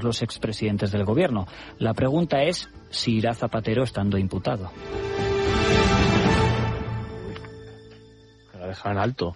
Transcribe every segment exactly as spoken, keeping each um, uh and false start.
los expresidentes del gobierno. La pregunta es si irá Zapatero estando imputado. La dejan alto.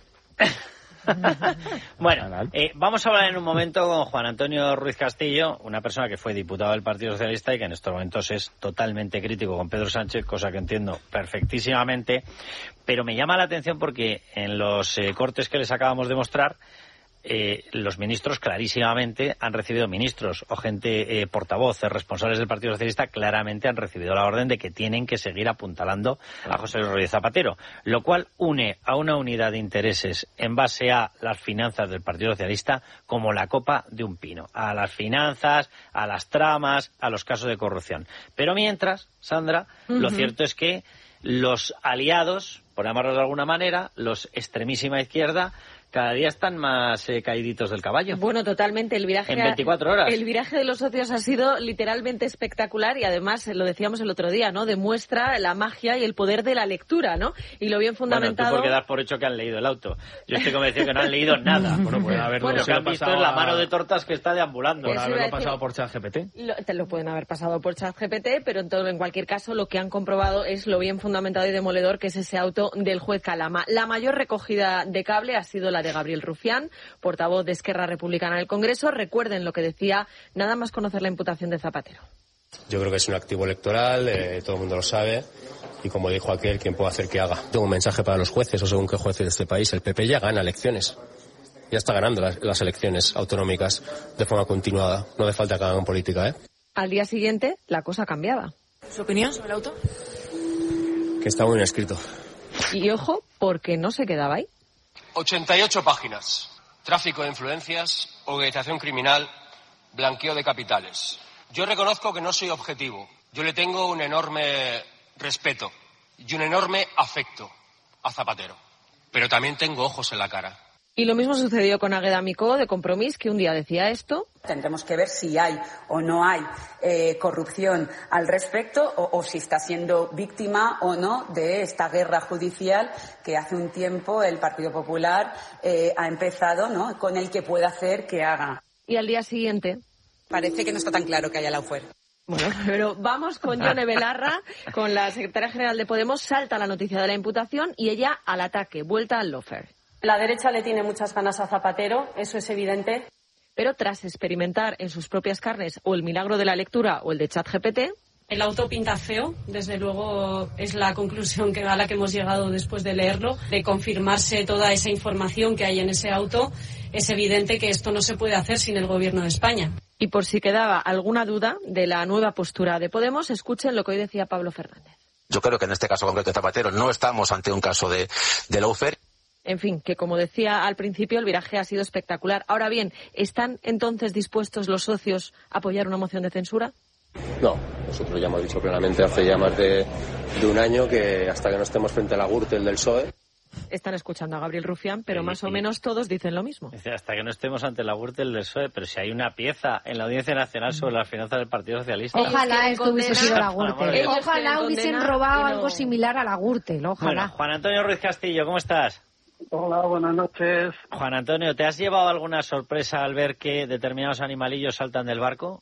Bueno, eh, vamos a hablar en un momento con Juan Antonio Ruiz Castillo, una persona que fue diputado del Partido Socialista y que en estos momentos es totalmente crítico con Pedro Sánchez, cosa que entiendo perfectísimamente, pero me llama la atención porque en los eh, cortes que les acabamos de mostrar, Eh, los ministros clarísimamente han recibido, ministros o gente eh, portavoces, responsables del Partido Socialista, claramente han recibido la orden de que tienen que seguir apuntalando a José Luis Rodríguez Zapatero, lo cual une a una unidad de intereses en base a las finanzas del Partido Socialista como la copa de un pino, a las finanzas, a las tramas, a los casos de corrupción. Pero mientras, Sandra, uh-huh. lo cierto es que los aliados, por llamarlo de alguna manera, los extremísima izquierda, cada día están más eh, caíditos del caballo. Bueno, totalmente. El viraje en veinticuatro horas. El viraje de los socios ha sido literalmente espectacular y además, lo decíamos el otro día, ¿no? Demuestra la magia y el poder de la lectura, ¿no? Y lo bien fundamentado... Bueno, tú porque das por hecho que han leído el auto. Yo estoy convencido que no han leído nada. Bueno, pues a ver, bueno, lo que han visto es la mano de tortas que está deambulando. Por haberlo pasado por ChatGPT. Lo, te lo pueden haber pasado por ChatGPT, pero en, todo, en cualquier caso lo que han comprobado es lo bien fundamentado y demoledor que es ese auto del juez Calama. La mayor recogida de cable ha sido la de Gabriel Rufián, portavoz de Esquerra Republicana en el Congreso. Recuerden lo que decía, nada más conocer la imputación de Zapatero. Yo creo que es un activo electoral, eh, todo el mundo lo sabe, y como dijo aquel, quien puede hacer que haga. Tengo un mensaje para los jueces, o según qué jueces de este país, el P P ya gana elecciones. Ya está ganando las, las elecciones autonómicas de forma continuada. No hace falta que hagan política, ¿eh? Al día siguiente, la cosa cambiaba. ¿Su opinión sobre el auto? Que está muy bien escrito. Y ojo, porque no se quedaba ahí. ochenta y ocho páginas. Tráfico de influencias, organización criminal, blanqueo de capitales. Yo reconozco que no soy objetivo. Yo le tengo un enorme respeto y un enorme afecto a Zapatero. Pero también tengo ojos en la cara. Y lo mismo sucedió con Águeda Micó de Compromís, que un día decía esto. Tendremos que ver si hay o no hay eh, corrupción al respecto o, o si está siendo víctima o no de esta guerra judicial que hace un tiempo el Partido Popular eh, ha empezado, ¿no?, con el que puede hacer que haga. Y al día siguiente... Parece que no está tan claro que haya lawfare. Bueno, pero vamos con Yone Belarra, con la secretaria general de Podemos. Salta la noticia de la imputación y ella al ataque, vuelta al lawfare. La derecha le tiene muchas ganas a Zapatero, eso es evidente. Pero tras experimentar en sus propias carnes o el milagro de la lectura o el de ChatGPT... El auto pinta feo, desde luego es la conclusión que, a la que hemos llegado después de leerlo. De confirmarse toda esa información que hay en ese auto, es evidente que esto no se puede hacer sin el Gobierno de España. Y por si quedaba alguna duda de la nueva postura de Podemos, escuchen lo que hoy decía Pablo Fernández. Yo creo que en este caso concreto de Zapatero no estamos ante un caso de, de lawfare. En fin, que como decía al principio, el viraje ha sido espectacular. Ahora bien, ¿están entonces dispuestos los socios a apoyar una moción de censura? No, nosotros ya hemos dicho claramente hace ya más de, de un año que hasta que no estemos frente a la Gürtel del P S O E... Están escuchando a Gabriel Rufián, pero sí, más sí. o menos todos dicen lo mismo. Dice, hasta que no estemos ante la Gürtel del P S O E, pero si hay una pieza en la Audiencia Nacional sobre las finanzas del Partido Socialista. Ojalá esto hubiese sido la Gürtel. Ojalá hubiesen robado no... algo similar a la Gürtel, ojalá. Bueno, Juan Antonio Ruiz Castillo, ¿cómo estás? Hola, buenas noches. Juan Antonio, ¿te has llevado alguna sorpresa al ver que determinados animalillos saltan del barco?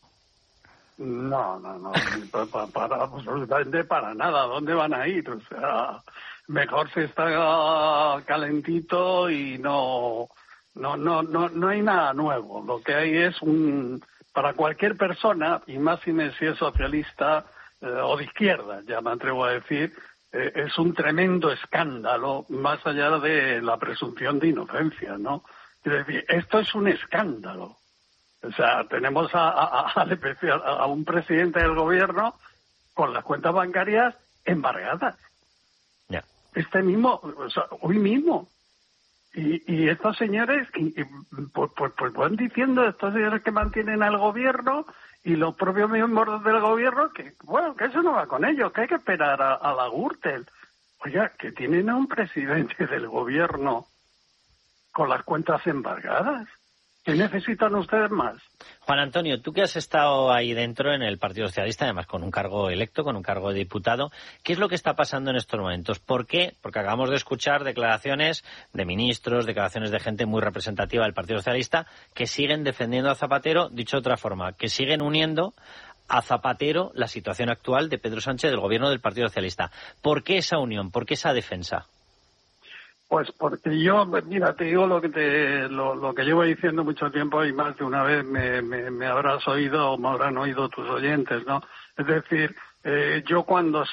No, no, no, para, para, absolutamente para nada. ¿Dónde van a ir? O sea, mejor si está calentito y no, no, no, no, no hay nada nuevo. Lo que hay es un, para cualquier persona, y más si es socialista eh, o de izquierda, ya me atrevo a decir, eh, es un tremendo escándalo, más allá de la presunción de inocencia, ¿no? Es decir, esto es un escándalo. O sea, tenemos a, a, a, a un presidente del gobierno con las cuentas bancarias embargadas. Yeah. Este mismo, o sea, hoy mismo. Y, y estos señores, y, y, pues, pues, pues van diciendo, estos señores que mantienen al gobierno y los propios miembros del gobierno, que bueno, que eso no va con ellos, que hay que esperar a, a la Gürtel. Oiga, que tienen a un presidente del gobierno con las cuentas embargadas. ¿Qué necesitan ustedes más? Juan Antonio, tú que has estado ahí dentro en el Partido Socialista, además con un cargo electo, con un cargo de diputado, ¿qué es lo que está pasando en estos momentos? ¿Por qué? Porque acabamos de escuchar declaraciones de ministros, declaraciones de gente muy representativa del Partido Socialista que siguen defendiendo a Zapatero, dicho de otra forma, que siguen uniendo a Zapatero la situación actual de Pedro Sánchez del gobierno del Partido Socialista. ¿Por qué esa unión? ¿Por qué esa defensa? Pues porque yo, mira, te digo lo que te, lo, lo que llevo diciendo mucho tiempo y más de una vez me, me, me habrás oído o me habrán oído tus oyentes, ¿no? Es decir, eh, yo cuando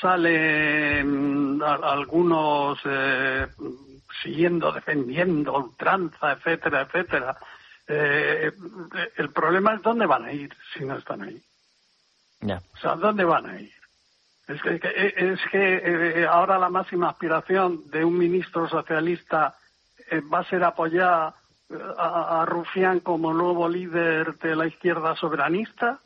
salen a, algunos eh, siguiendo, defendiendo, ultranza, etcétera, etcétera, eh, el problema es dónde van a ir si no están ahí. Ya. O sea, ¿dónde van a ir? Es que, es que eh, ahora la máxima aspiración de un ministro socialista eh, va a ser apoyar a, a Rufián como nuevo líder de la izquierda soberanista.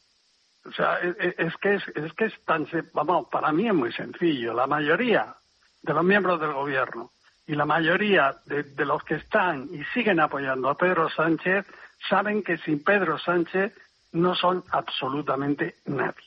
O sea, es, es que es, es que es tan, vamos, para mí es muy sencillo. La mayoría de los miembros del gobierno y la mayoría de, de los que están y siguen apoyando a Pedro Sánchez saben que sin Pedro Sánchez no son absolutamente nadie.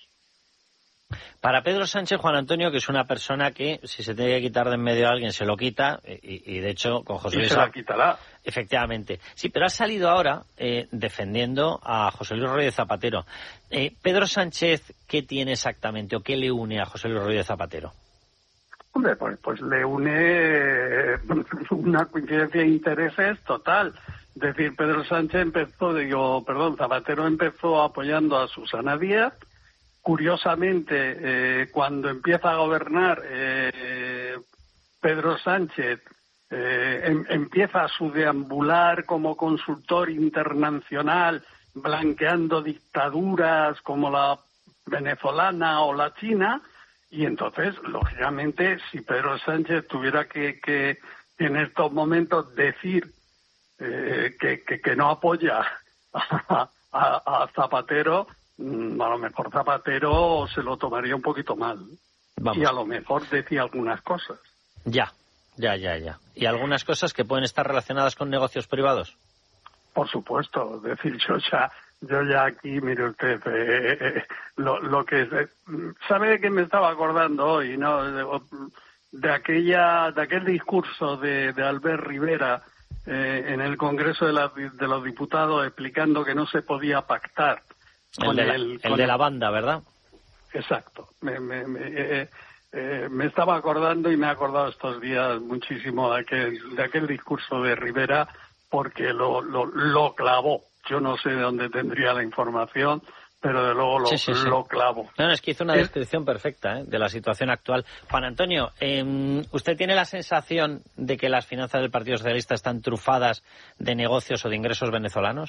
Para Pedro Sánchez, Juan Antonio, que es una persona que, si se tiene que quitar de en medio a alguien, se lo quita, y, y de hecho, con José Luis... Y se la quitará. Efectivamente. Sí, pero ha salido ahora eh, defendiendo a José Luis Rodríguez Zapatero. Eh, Pedro Sánchez, ¿qué tiene exactamente o qué le une a José Luis Rodríguez Zapatero? Hombre, pues, pues le une una coincidencia de intereses total. Es decir, Pedro Sánchez empezó, digo, perdón, Zapatero empezó apoyando a Susana Díaz. Curiosamente, eh, cuando empieza a gobernar eh, Pedro Sánchez, eh, em, empieza a su deambular como consultor internacional, blanqueando dictaduras como la venezolana o la china, y entonces, lógicamente, si Pedro Sánchez tuviera que, que en estos momentos decir eh, que, que, que no apoya a, a, a Zapatero, a lo mejor Zapatero se lo tomaría un poquito mal. Vamos. Y a lo mejor decía algunas cosas. Ya, ya, ya, ya. ¿Y algunas cosas que pueden estar relacionadas con negocios privados? Por supuesto. Es decir, yo ya, yo ya aquí, mire usted, eh, eh, lo, lo que... Eh, ¿sabe de qué me estaba acordando hoy? ¿No? De, de aquella, de aquel discurso de, de Albert Rivera eh, en el Congreso de, la, de los Diputados explicando que no se podía pactar. El, de la, el, el de la banda, ¿verdad? Exacto. Me, me, me, eh, eh, me estaba acordando y me he acordado estos días muchísimo de aquel, de aquel discurso de Rivera porque lo, lo, lo clavó. Yo no sé de dónde tendría la información, pero de luego lo, sí, sí, sí. lo clavó. No, no, es que hizo una descripción perfecta ¿eh? de la situación actual. Juan Antonio, eh, ¿usted tiene la sensación de que las finanzas del Partido Socialista están trufadas de negocios o de ingresos venezolanos?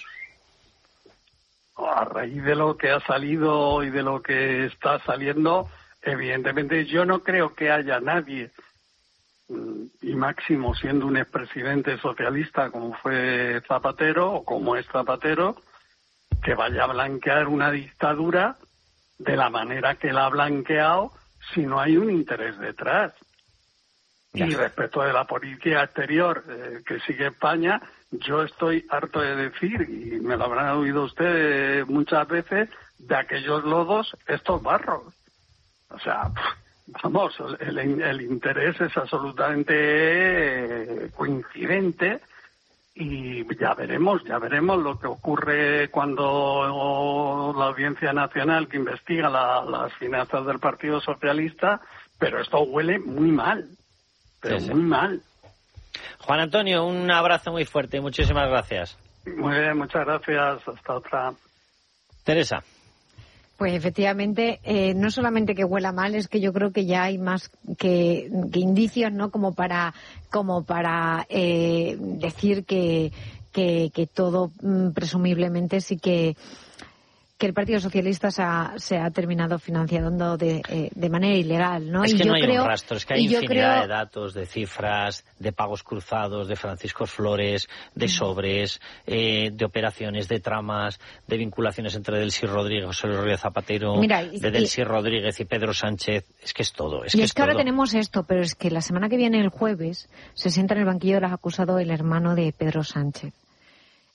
A raíz de lo que ha salido y de lo que está saliendo, evidentemente yo no creo que haya nadie, y máximo siendo un expresidente socialista como fue Zapatero o como es Zapatero, que vaya a blanquear una dictadura de la manera que la ha blanqueado si no hay un interés detrás. Y respecto de la política exterior eh, que sigue España, yo estoy harto de decir, y me lo habrán oído ustedes muchas veces, de aquellos lodos, estos barros. O sea, vamos, el, el interés es absolutamente coincidente y ya veremos, ya veremos lo que ocurre cuando la Audiencia Nacional que investiga la, las finanzas del Partido Socialista, pero esto huele muy mal. Pero sí, sí. muy mal. Juan Antonio, un abrazo muy fuerte y muchísimas gracias. Muy bien, muchas gracias. Hasta otra. Teresa. Pues efectivamente, eh, no solamente que huela mal, es que yo creo que ya hay más que, que indicios, ¿no? Como para, como para eh, decir que, que, que todo mm, presumiblemente sí que que el Partido Socialista se ha, se ha terminado financiando de, eh, de manera ilegal, ¿no? Es y que yo no hay creo, un rastro, es que hay infinidad creo... de datos, de cifras, de pagos cruzados, de Francisco Flores, de sobres, eh, de operaciones, de tramas, de vinculaciones entre Delcy Rodríguez, José Luis Rodríguez Zapatero, Mira, y, de Delcy y... Rodríguez y Pedro Sánchez. Es que es todo, es y que es, es que todo. Ahora tenemos esto, pero es que la semana que viene, el jueves, se sienta en el banquillo de los acusados el hermano de Pedro Sánchez.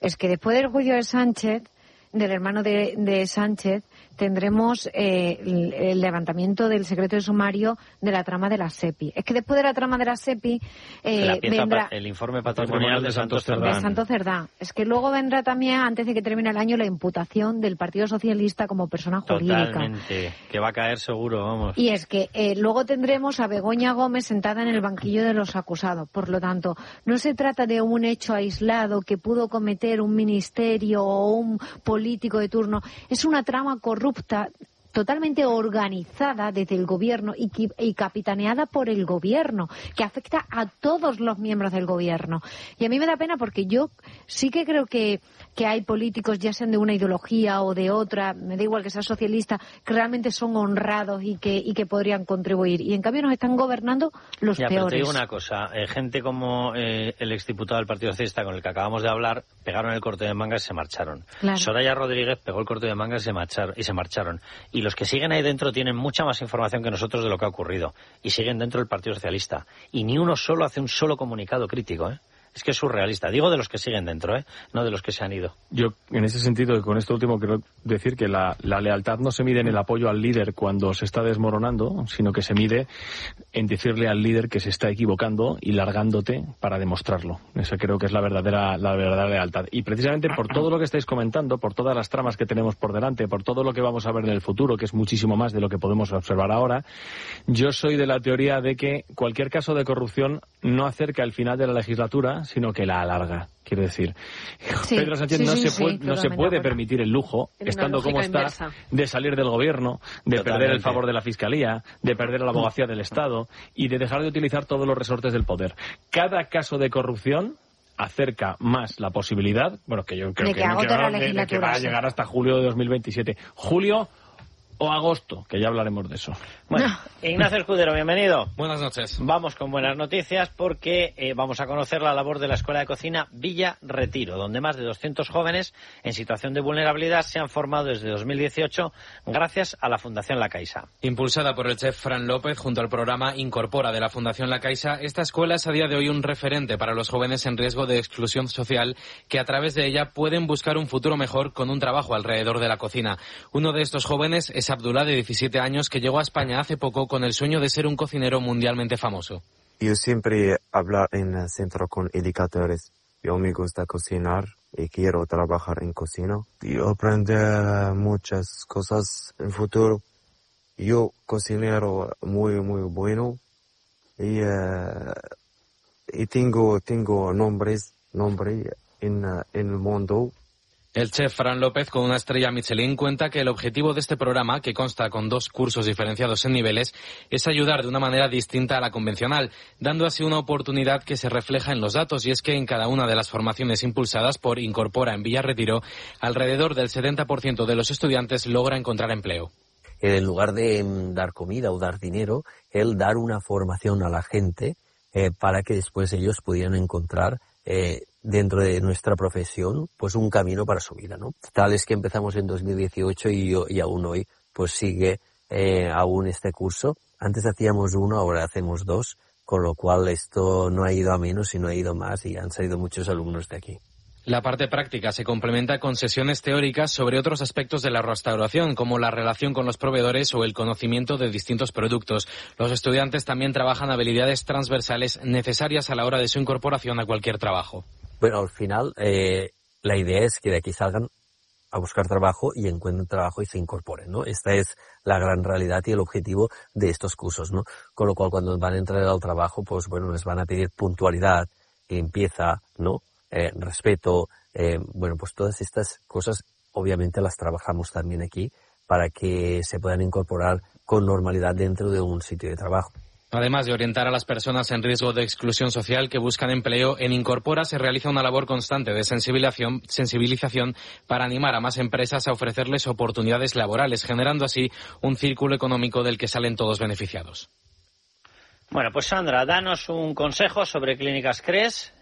es que después del juicio de Sánchez, del hermano de, de Sánchez, tendremos eh, el, el levantamiento del secreto de sumario de la trama de la SEPI. Es que después de la trama de la SEPI eh, la pieza, vendrá el informe patrimonial de Santos Cerdán. De Santos Cerdán. Es que luego vendrá también, antes de que termine el año, la imputación del Partido Socialista como persona jurídica. Totalmente, que va a caer seguro, vamos. Y es que eh, luego tendremos a Begoña Gómez sentada en el banquillo de los acusados. Por lo tanto, no se trata de un hecho aislado que pudo cometer un ministerio o un político de turno. Es una trama corrupta totalmente organizada desde el gobierno y, y capitaneada por el gobierno, que afecta a todos los miembros del gobierno. Y a mí me da pena porque yo sí que creo que, que hay políticos, ya sean de una ideología o de otra, me da igual que sea socialista, que realmente son honrados y que, y que podrían contribuir. Y en cambio nos están gobernando los ya, peores. Pero te digo una cosa, eh, gente como eh, el exdiputado del Partido Socialista con el que acabamos de hablar, pegaron el corte de mangas y se marcharon. Claro. Soraya Rodríguez pegó el corte de mangas y se marcharon. Y se marcharon. Y los que siguen ahí dentro tienen mucha más información que nosotros de lo que ha ocurrido. Y siguen dentro del Partido Socialista. Y ni uno solo hace un solo comunicado crítico, ¿eh? Es que es surrealista. Digo de los que siguen dentro, ¿eh? No de los que se han ido. Yo, en ese sentido, con esto último, quiero decir que la, la lealtad no se mide en el apoyo al líder cuando se está desmoronando, sino que se mide en decirle al líder que se está equivocando y largándote para demostrarlo. Esa creo que es la verdadera, la verdadera lealtad. Y precisamente por todo lo que estáis comentando, por todas las tramas que tenemos por delante, por todo lo que vamos a ver en el futuro, que es muchísimo más de lo que podemos observar ahora, yo soy de la teoría de que cualquier caso de corrupción no acerca el final de la legislatura, sino que la alarga. Quiero decir, sí, Pedro Sánchez sí, no, sí, se puede, sí, no se puede permitir el lujo, Tiene estando como está, inversa. de salir del gobierno, de Totalmente. perder el favor de la Fiscalía, de perder la abogacía del Estado y de dejar de utilizar todos los resortes del poder. Cada caso de corrupción acerca más la posibilidad, bueno, que yo creo de que, que, que, que, de, de que va a llegar hasta julio de dos mil veintisiete. Julio o agosto, que ya hablaremos de eso. Bueno, Ignacio Escudero, bienvenido. Buenas noches. Vamos con buenas noticias porque eh, vamos a conocer la labor de la Escuela de Cocina Villa Retiro, donde más de doscientos jóvenes en situación de vulnerabilidad se han formado desde dos mil dieciocho gracias a la Fundación La Caixa. Impulsada por el chef Fran López junto al programa Incorpora de la Fundación La Caixa, esta escuela es a día de hoy un referente para los jóvenes en riesgo de exclusión social que a través de ella pueden buscar un futuro mejor con un trabajo alrededor de la cocina. Uno de estos jóvenes es Abdullah, de diecisiete años, que llegó a España hace poco con el sueño de ser un cocinero mundialmente famoso. Yo siempre hablo en el centro con educadores. Yo me gusta cocinar y quiero trabajar en cocina. Yo aprender muchas cosas en el futuro. Yo cocinero muy, muy bueno. Y, uh, y tengo, tengo nombres, nombres en, uh, en el mundo. El chef Fran López, con una estrella Michelin, cuenta que el objetivo de este programa, que consta con dos cursos diferenciados en niveles, es ayudar de una manera distinta a la convencional, dando así una oportunidad que se refleja en los datos, y es que en cada una de las formaciones impulsadas por Incorpora en Villa Retiro, alrededor del setenta por ciento de los estudiantes logra encontrar empleo. En lugar de dar comida o dar dinero, el dar una formación a la gente eh, para que después ellos pudieran encontrar eh, dentro de nuestra profesión, pues un camino para su vida, ¿no? Tal es que empezamos en dos mil dieciocho y, y aún hoy, pues sigue eh, aún este curso. Antes hacíamos uno, ahora hacemos dos, con lo cual esto no ha ido a menos, sino ha ido más y han salido muchos alumnos de aquí. La parte práctica se complementa con sesiones teóricas sobre otros aspectos de la restauración, como la relación con los proveedores o el conocimiento de distintos productos. Los estudiantes también trabajan habilidades transversales necesarias a la hora de su incorporación a cualquier trabajo. Bueno, al final eh, la idea es que de aquí salgan a buscar trabajo y encuentren trabajo y se incorporen, ¿no? Esta es la gran realidad y el objetivo de estos cursos, ¿no? Con lo cual, cuando van a entrar al trabajo, pues bueno, les van a pedir puntualidad, limpieza, ¿no? Eh, respeto, eh, bueno, pues todas estas cosas obviamente las trabajamos también aquí para que se puedan incorporar con normalidad dentro de un sitio de trabajo. Además de orientar a las personas en riesgo de exclusión social que buscan empleo, en Incorpora se realiza una labor constante de sensibilización, sensibilización para animar a más empresas a ofrecerles oportunidades laborales, generando así un círculo económico del que salen todos beneficiados. Bueno, pues Sandra, danos un consejo sobre Clínicas Cres,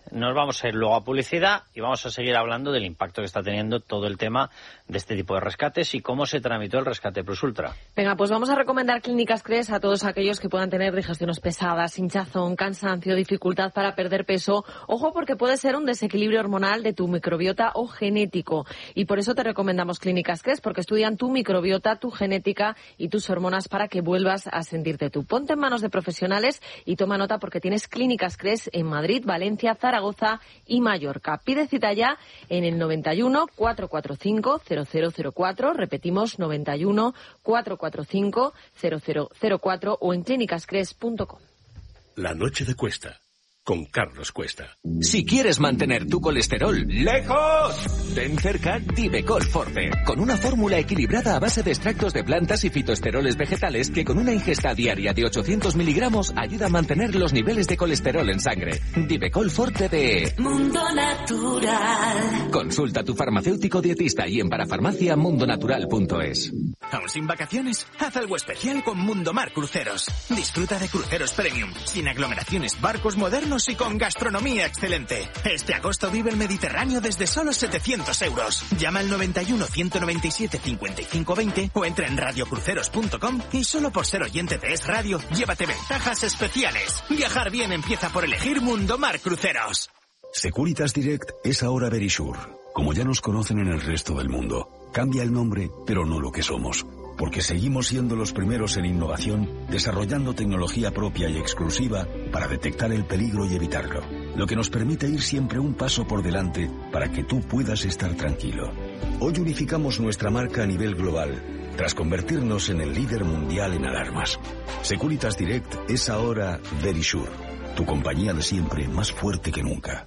Nos vamos a ir luego a publicidad y vamos a seguir hablando del impacto que está teniendo todo el tema de este tipo de rescates y cómo se tramitó el rescate Plus Ultra. Venga, pues vamos a recomendar Clínicas Cres a todos aquellos que puedan tener digestiones pesadas, hinchazón, cansancio, dificultad para perder peso. Ojo, porque puede ser un desequilibrio hormonal de tu microbiota o genético. Y por eso te recomendamos Clínicas Cres, porque estudian tu microbiota, tu genética y tus hormonas para que vuelvas a sentirte tú. Ponte en manos de profesionales y toma nota porque tienes Clínicas Cres en Madrid, Valencia, Zaragoza y Mallorca. Pide cita ya en el noventa y uno, cuatrocientos cuarenta y cinco, cero cero cero cuatro, repetimos noventa y uno, cuatrocientos cuarenta y cinco, cero cero cero cuatro o en clínicas cres punto com. La noche de Cuesta, con Carlos Cuesta. Si quieres mantener tu colesterol lejos, ten cerca Divecol Forte, con una fórmula equilibrada a base de extractos de plantas y fitoesteroles vegetales que con una ingesta diaria de ochocientos miligramos ayuda a mantener los niveles de colesterol en sangre. Divecol Forte de Mundo Natural. Consulta a tu farmacéutico dietista y en parafarmacia mundonatural punto es. ¿Aún sin vacaciones? Haz algo especial con Mundomar Cruceros. Disfruta de cruceros premium, sin aglomeraciones, barcos modernos y con gastronomía excelente. Este agosto vive el Mediterráneo desde solo setecientos euros. Llama al noventa y uno, ciento noventa y siete, cincuenta y cinco veinte o entra en radiocruceros punto com y solo por ser oyente de Es Radio, llévate ventajas especiales. Viajar bien empieza por elegir Mundomar Cruceros. Securitas Direct es ahora Verisure. Como ya nos conocen en el resto del mundo, cambia el nombre, pero no lo que somos. Porque seguimos siendo los primeros en innovación, desarrollando tecnología propia y exclusiva para detectar el peligro y evitarlo. Lo que nos permite ir siempre un paso por delante para que tú puedas estar tranquilo. Hoy unificamos nuestra marca a nivel global, tras convertirnos en el líder mundial en alarmas. Securitas Direct es ahora Verisure, tu compañía de siempre más fuerte que nunca.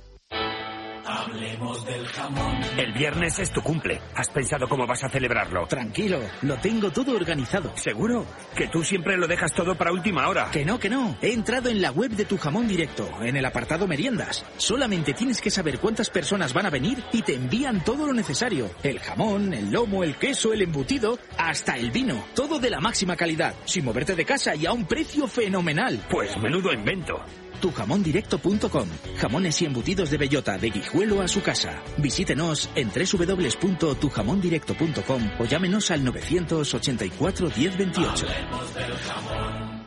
Hablemos del jamón. El viernes es tu cumple. ¿Has pensado cómo vas a celebrarlo? Tranquilo, lo tengo todo organizado. ¿Seguro? Que tú siempre lo dejas todo para última hora. Que no, que no. He entrado en la web de Tu Jamón Directo, en el apartado meriendas. Solamente tienes que saber cuántas personas van a venir y te envían todo lo necesario. El jamón, el lomo, el queso, el embutido, hasta el vino. Todo de la máxima calidad, sin moverte de casa y a un precio fenomenal. Pues menudo invento. tu jamón directo punto com. Jamones y embutidos de bellota, de Guijuelo a su casa. Visítenos en doble u doble u doble u punto tu jamón directo punto com o llámenos al novecientos ochenta y cuatro, diez veintiocho. Hablemos del jamón.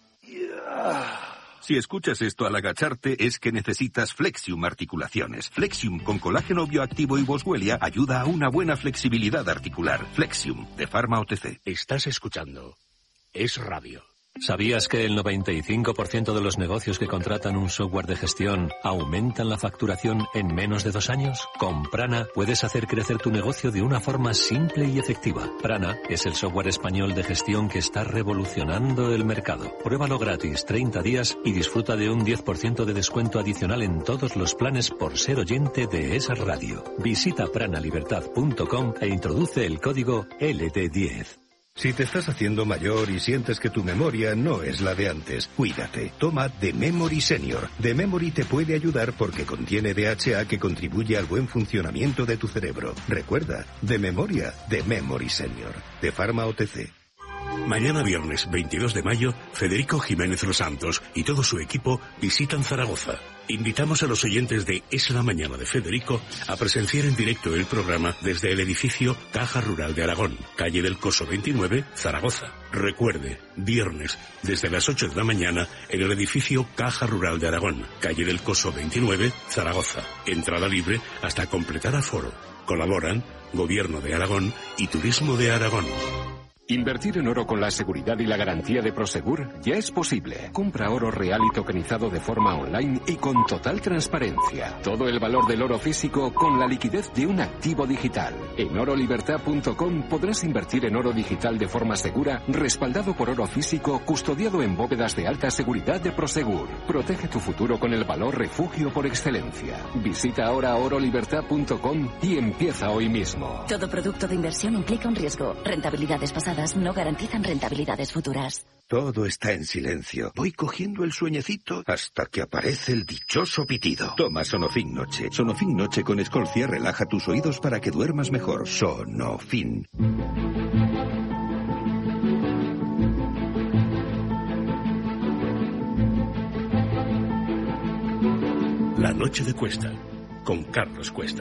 Si escuchas esto al agacharte es que necesitas Flexium Articulaciones. Flexium con colágeno bioactivo y boswellia ayuda a una buena flexibilidad articular. Flexium, de Pharma O T C. Estás escuchando Es Radio. ¿Sabías que el noventa y cinco por ciento de los negocios que contratan un software de gestión aumentan la facturación en menos de dos años? Con Prana puedes hacer crecer tu negocio de una forma simple y efectiva. Prana es el software español de gestión que está revolucionando el mercado. Pruébalo gratis treinta días y disfruta de un diez por ciento de descuento adicional en todos los planes por ser oyente de Es Radio. Visita pranalibertad punto com e introduce el código L D diez. Si te estás haciendo mayor y sientes que tu memoria no es la de antes, cuídate. Toma The Memory Senior. The Memory te puede ayudar porque contiene D H A que contribuye al buen funcionamiento de tu cerebro. Recuerda, de memoria, The Memory Senior. De Pharma O T C. Mañana viernes veintidós de mayo, Federico Jiménez Los Santos y todo su equipo visitan Zaragoza. Invitamos a los oyentes de Es la Mañana de Federico a presenciar en directo el programa desde el edificio Caja Rural de Aragón, calle del Coso veintinueve, Zaragoza. Recuerde, viernes, desde las ocho de la mañana, en el edificio Caja Rural de Aragón, calle del Coso veintinueve, Zaragoza. Entrada libre hasta completar aforo. Colaboran Gobierno de Aragón y Turismo de Aragón. Invertir en oro con la seguridad y la garantía de Prosegur ya es posible. Compra oro real y tokenizado de forma online y con total transparencia. Todo el valor del oro físico con la liquidez de un activo digital. En oro libertad punto com podrás invertir en oro digital de forma segura, respaldado por oro físico, custodiado en bóvedas de alta seguridad de Prosegur. Protege tu futuro con el valor refugio por excelencia. Visita ahora oro libertad punto com y empieza hoy mismo. Todo producto de inversión implica un riesgo. Rentabilidades pasadas no garantizan rentabilidades futuras. Todo está en silencio. Voy cogiendo el sueñecito hasta que aparece el dichoso pitido. Toma Sonofin Noche. Sonofin Noche con Escolcia relaja tus oídos para que duermas mejor. Sonofin. La noche de Cuesta, con Carlos Cuesta.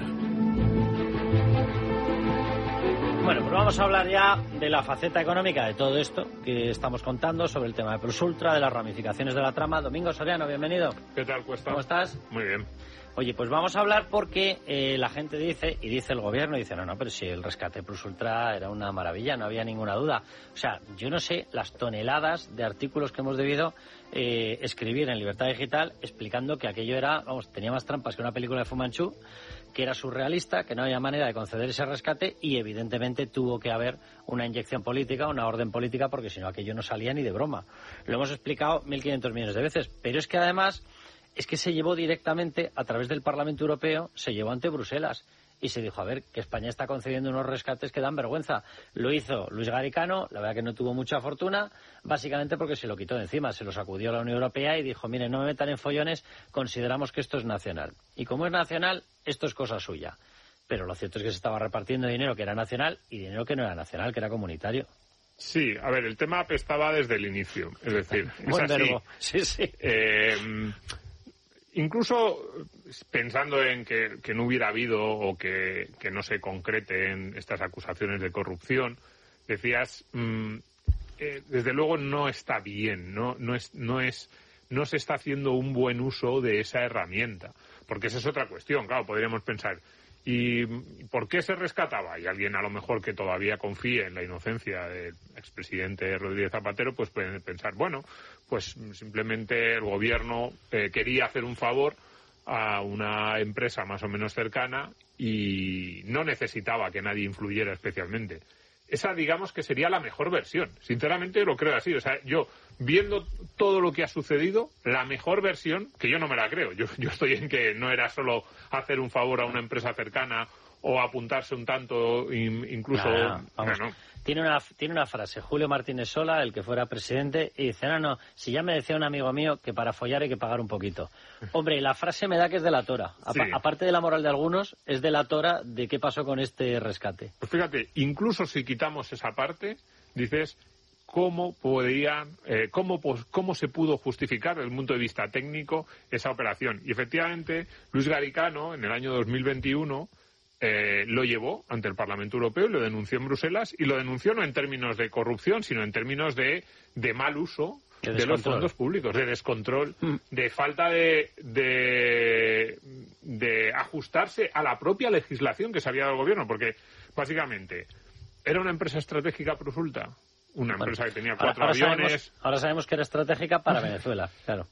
Bueno, pues vamos a hablar ya de la faceta económica de todo esto que estamos contando, sobre el tema de PlusUltra, de las ramificaciones de la trama. Domingo Soriano, bienvenido. ¿Qué tal, Cuesta? ¿Cómo estás? Muy bien. Oye, pues vamos a hablar porque eh, la gente dice, y dice el gobierno, dice, no, no, pero si el rescate PlusUltra era una maravilla, no había ninguna duda. O sea, yo no sé las toneladas de artículos que hemos debido eh, escribir en Libertad Digital explicando que aquello era, vamos, tenía más trampas que una película de Fu Manchu, que era surrealista, que no había manera de conceder ese rescate y evidentemente tuvo que haber una inyección política, una orden política, porque si no aquello no salía ni de broma. Lo hemos explicado mil quinientos millones de veces, pero es que además es que se llevó directamente a través del Parlamento Europeo, se llevó ante Bruselas y se dijo, a ver, que España está concediendo unos rescates que dan vergüenza. Lo hizo Luis Garicano, la verdad que no tuvo mucha fortuna, básicamente porque se lo quitó de encima, se lo sacudió a la Unión Europea y dijo, miren, no me metan en follones, consideramos que esto es nacional. Y como es nacional, esto es cosa suya. Pero lo cierto es que se estaba repartiendo dinero que era nacional y dinero que no era nacional, que era comunitario. Sí, a ver, el tema apestaba desde el inicio, es decir, es Buen así. verbo, sí, sí. Eh, incluso pensando en que, que no hubiera habido o que, que no se concreten estas acusaciones de corrupción, decías, mmm, eh, desde luego no está bien, no, no es, no es, no se está haciendo un buen uso de esa herramienta, porque esa es otra cuestión, claro, podríamos pensar. ¿Y por qué se rescataba? Y alguien a lo mejor que todavía confíe en la inocencia del expresidente Rodríguez Zapatero, pues puede pensar, bueno, pues simplemente el gobierno eh, quería hacer un favor a una empresa más o menos cercana y no necesitaba que nadie influyera especialmente. Esa, digamos, que sería la mejor versión. Sinceramente lo creo así. O sea, yo, viendo todo lo que ha sucedido, la mejor versión, que yo no me la creo. Yo, yo estoy en que no era solo hacer un favor a una empresa cercana o apuntarse un tanto, incluso... Claro, vamos. Bueno, Tiene una, tiene una frase, Julio Martínez Sola, el que fuera presidente, y dice, no, no, si ya me decía un amigo mío que para follar hay que pagar un poquito. Hombre, la frase me da que es de la tora. Sí. A, aparte de la moral de algunos, es de la tora de qué pasó con este rescate. Pues fíjate, incluso si quitamos esa parte, dices, ¿cómo podían, eh, cómo, pues, cómo se pudo justificar desde el punto de vista técnico esa operación? Y efectivamente, Luis Garicano, en el año dos mil veintiuno... Eh, lo llevó ante el Parlamento Europeo y lo denunció en Bruselas, y lo denunció no en términos de corrupción, sino en términos de, de mal uso de, de los fondos públicos, de descontrol, mm. de falta de, de, de ajustarse a la propia legislación que se había dado el gobierno, porque básicamente era una empresa estratégica PlusUltra, una bueno, empresa que tenía cuatro ahora, ahora aviones. Sabemos, ahora sabemos que era estratégica para Venezuela, claro.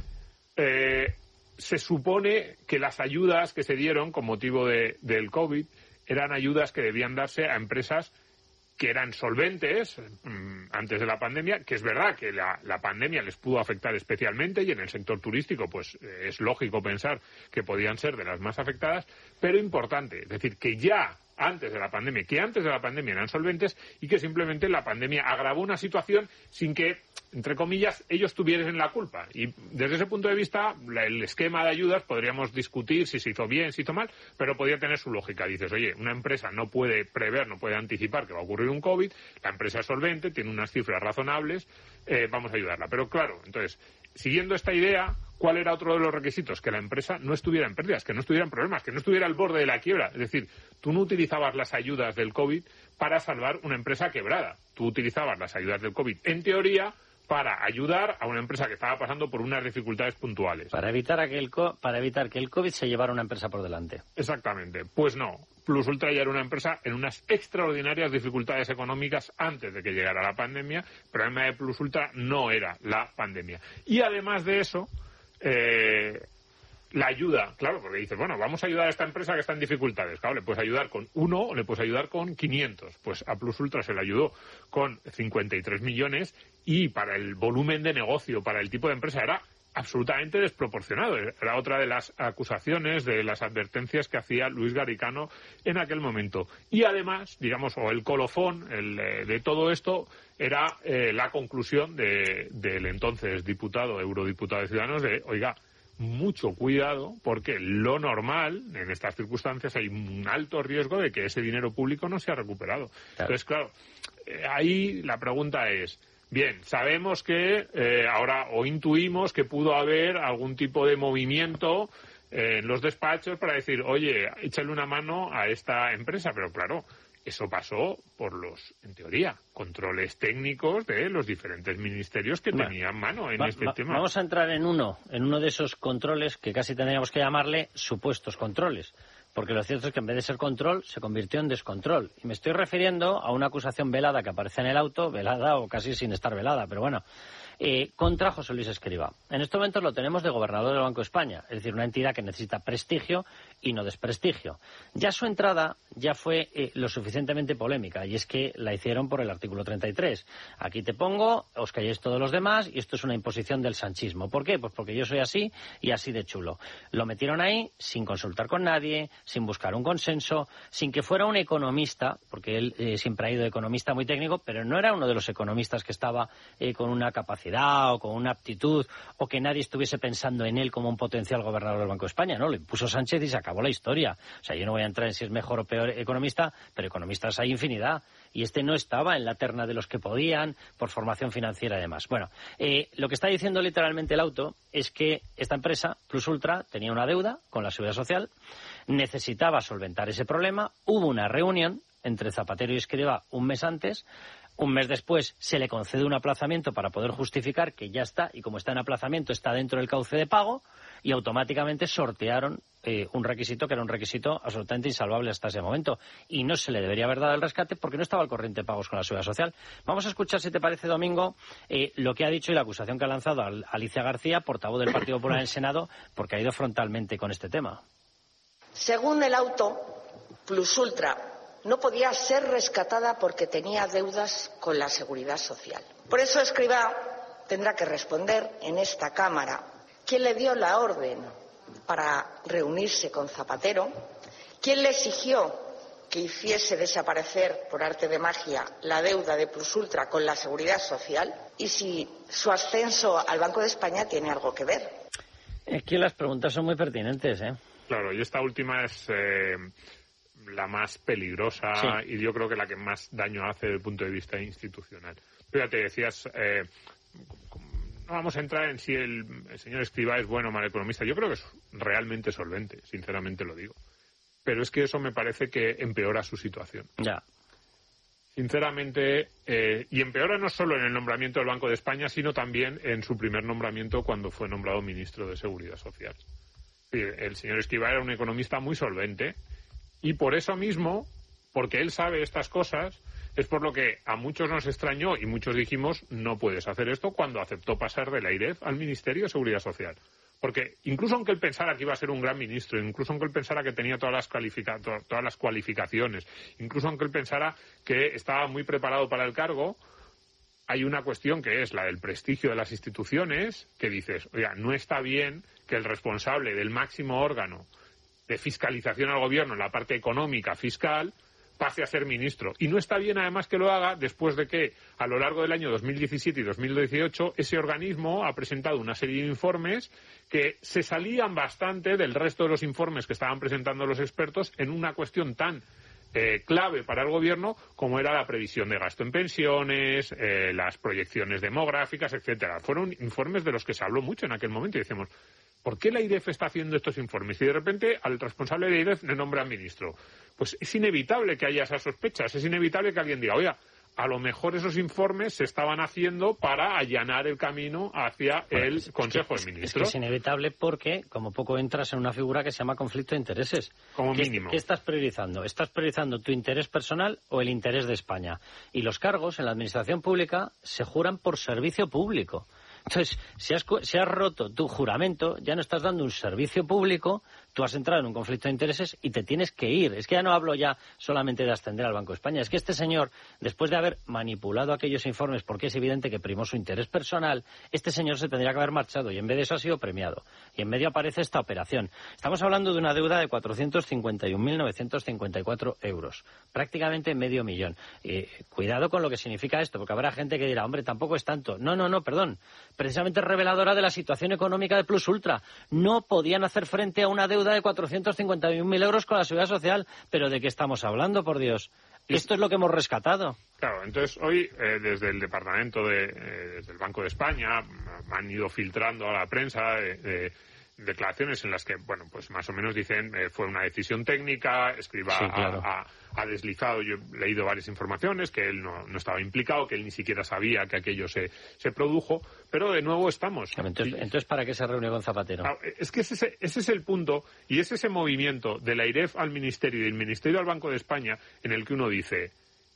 Eh, se supone que las ayudas que se dieron con motivo de, del COVID eran ayudas que debían darse a empresas que eran solventes mmm, antes de la pandemia, que es verdad que la, la pandemia les pudo afectar especialmente y en el sector turístico pues eh, es lógico pensar que podían ser de las más afectadas, pero importante, es decir, que ya antes de la pandemia, que antes de la pandemia eran solventes y que simplemente la pandemia agravó una situación sin que, entre comillas, ellos tuvieran la culpa. Y desde ese punto de vista, la, el esquema de ayudas podríamos discutir si se hizo bien, si hizo mal, pero podría tener su lógica. Dices, oye, una empresa no puede prever, no puede anticipar que va a ocurrir un COVID, la empresa es solvente, tiene unas cifras razonables, eh, vamos a ayudarla. Pero claro, entonces, siguiendo esta idea, ¿cuál era otro de los requisitos? Que la empresa no estuviera en pérdidas, que no estuviera en problemas, que no estuviera al borde de la quiebra. Es decir, tú no utilizabas las ayudas del COVID para salvar una empresa quebrada. Tú utilizabas las ayudas del COVID, en teoría, para ayudar a una empresa que estaba pasando por unas dificultades puntuales. Para evitar, aquel co- para evitar que el COVID se llevara una empresa por delante. Exactamente. Pues no. PlusUltra ya era una empresa en unas extraordinarias dificultades económicas antes de que llegara la pandemia. El problema de PlusUltra no era la pandemia. Y además de eso, eh, la ayuda, claro, porque dices, bueno, vamos a ayudar a esta empresa que está en dificultades. Claro, le puedes ayudar con uno o le puedes ayudar con quinientos. Pues a PlusUltra se le ayudó con cincuenta y tres millones y para el volumen de negocio, para el tipo de empresa, era absolutamente desproporcionado. Era otra de las acusaciones, de las advertencias que hacía Luis Garicano en aquel momento. Y además, digamos, o el colofón el, eh, de todo esto era eh, la conclusión de, del entonces diputado, eurodiputado de Ciudadanos, de, oiga, mucho cuidado, porque lo normal, en estas circunstancias, hay un alto riesgo de que ese dinero público no sea recuperado. Claro. Entonces, claro, eh, ahí la pregunta es, bien, sabemos que eh, ahora, o intuimos que pudo haber algún tipo de movimiento eh, en los despachos para decir, oye, échale una mano a esta empresa. Pero claro, eso pasó por los, en teoría, controles técnicos de los diferentes ministerios que bueno, tenían mano en va, este va, tema. Vamos a entrar en uno, en uno de esos controles que casi tendríamos que llamarle supuestos controles. Porque lo cierto es que en vez de ser control, se convirtió en descontrol. Y me estoy refiriendo a una acusación velada que aparece en el auto, velada o casi sin estar velada, pero bueno, eh, contra José Luis Escrivá. En estos momentos lo tenemos de gobernador del Banco de España, es decir, una entidad que necesita prestigio y no desprestigio. Ya su entrada ya fue eh, lo suficientemente polémica, y es que la hicieron por el artículo treinta y tres. Aquí te pongo, os calléis todos los demás, y esto es una imposición del sanchismo. ¿Por qué? Pues porque yo soy así y así de chulo. Lo metieron ahí sin consultar con nadie, sin buscar un consenso, sin que fuera un economista, porque él eh, siempre ha ido economista muy técnico, pero no era uno de los economistas que estaba eh, con una capacidad o con una aptitud, o que nadie estuviese pensando en él como un potencial gobernador del Banco de España, ¿no? Lo impuso Sánchez y se acabó la historia. O sea, yo no voy a entrar en si es mejor o peor economista, pero economistas hay infinidad. Y este no estaba en la terna de los que podían, por formación financiera y demás. Bueno, eh, lo que está diciendo literalmente el auto es que esta empresa, Plus Ultra, tenía una deuda con la Seguridad Social, necesitaba solventar ese problema, hubo una reunión entre Zapatero y Escrivá un mes antes. Un mes después se le concede un aplazamiento para poder justificar que ya está, y como está en aplazamiento está dentro del cauce de pago, y automáticamente sortearon eh, un requisito que era un requisito absolutamente insalvable hasta ese momento. Y no se le debería haber dado el rescate porque no estaba al corriente de pagos con la Seguridad Social. Vamos a escuchar, si te parece, Domingo, eh, lo que ha dicho y la acusación que ha lanzado a Alicia García, portavoz del Partido Popular en el Senado, porque ha ido frontalmente con este tema. Según el auto, Plus Ultra no podía ser rescatada porque tenía deudas con la Seguridad Social. Por eso Escrivá tendrá que responder en esta Cámara quién le dio la orden para reunirse con Zapatero, quién le exigió que hiciese desaparecer por arte de magia la deuda de Plus Ultra con la Seguridad Social y si su ascenso al Banco de España tiene algo que ver. Es que las preguntas son muy pertinentes, ¿eh? Claro, y esta última es eh, la más peligrosa, sí, y yo creo que la que más daño hace desde el punto de vista institucional. Fíjate, decías, eh, no vamos a entrar en si el, el señor Escrivá es bueno o mal economista. Yo creo que es realmente solvente, sinceramente lo digo. Pero es que eso me parece que empeora su situación. Ya. Sinceramente, eh, y empeora no solo en el nombramiento del Banco de España, sino también en su primer nombramiento cuando fue nombrado ministro de Seguridad Social. El señor Escrivá era un economista muy solvente y por eso mismo, porque él sabe estas cosas, es por lo que a muchos nos extrañó y muchos dijimos no puedes hacer esto cuando aceptó pasar de la I R E F al Ministerio de Seguridad Social. Porque incluso aunque él pensara que iba a ser un gran ministro, incluso aunque él pensara que tenía todas las, califica- todas las cualificaciones, incluso aunque él pensara que estaba muy preparado para el cargo, hay una cuestión que es la del prestigio de las instituciones, que dices, oiga, no está bien que el responsable del máximo órgano de fiscalización al gobierno en la parte económica, fiscal, pase a ser ministro. Y no está bien, además, que lo haga después de que, a lo largo del año dos mil diecisiete y dos mil dieciocho, ese organismo ha presentado una serie de informes que se salían bastante del resto de los informes que estaban presentando los expertos en una cuestión tan Eh, clave para el gobierno como era la previsión de gasto en pensiones, eh, las proyecciones demográficas, etcétera. Fueron informes de los que se habló mucho en aquel momento y decíamos, ¿por qué la I R E F está haciendo estos informes? Y de repente al responsable de la I R E F le nombran ministro. Pues es inevitable que haya esas sospechas, es inevitable que alguien diga, oiga, a lo mejor esos informes se estaban haciendo para allanar el camino hacia bueno, el es, Consejo es que, de Ministros. Es que es inevitable porque, como poco, entras en una figura que se llama conflicto de intereses. Como ¿Qué, mínimo. ¿Qué estás priorizando? ¿Estás priorizando tu interés personal o el interés de España? Y los cargos en la administración pública se juran por servicio público. Entonces, si has, si has roto tu juramento, ya no estás dando un servicio público, tú has entrado en un conflicto de intereses y te tienes que ir. Es que ya no hablo ya solamente de ascender al Banco de España. Es que este señor, después de haber manipulado aquellos informes, porque es evidente que primó su interés personal, este señor se tendría que haber marchado y en vez de eso ha sido premiado. Y en medio aparece esta operación. Estamos hablando de una deuda de cuatrocientos cincuenta y un mil novecientos cincuenta y cuatro euros. Prácticamente medio millón. Eh, cuidado con lo que significa esto, porque habrá gente que dirá, hombre, tampoco es tanto. No, no, no, perdón. Precisamente reveladora de la situación económica de Plus Ultra. No podían hacer frente a una deuda de cuatrocientos cincuenta y un mil euros con la Seguridad Social. ¿Pero de qué estamos hablando, por Dios? Esto es lo que hemos rescatado. Claro, entonces hoy eh, desde el Departamento de, eh, desde el Banco de España han ido filtrando a la prensa eh, eh, declaraciones en las que, bueno, pues más o menos dicen eh, fue una decisión técnica, Escrivá sí, claro. ha, ha, ha deslizado, yo he leído varias informaciones, que él no, no estaba implicado, que él ni siquiera sabía que aquello se, se produjo, pero de nuevo estamos. Entonces, entonces, ¿para qué se reunió con Zapatero? Es que ese, ese es el punto, y es ese movimiento de la AIREF al Ministerio y del Ministerio al Banco de España en el que uno dice,